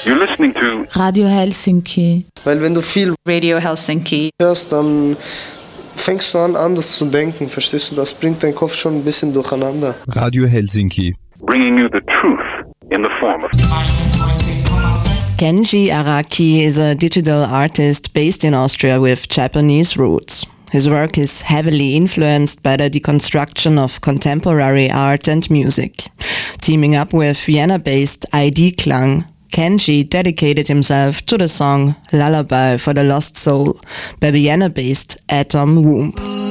You're listening to Radio Helsinki. Weil wenn du viel Radio Helsinki hörst, dann fängst du an, anders zu denken, verstehst du? Das bringt deinen Kopf schon ein bisschen durcheinander. Radio Helsinki. bringing you the truth in the form of Kenji Araki is a digital artist based in Austria with Japanese roots. His work is heavily influenced by the deconstruction of contemporary art and music. Teaming up with Vienna-based ID Klang, Kenji dedicated himself to the song Lullaby for the Lost Soul by Vienna-based Atom Womb.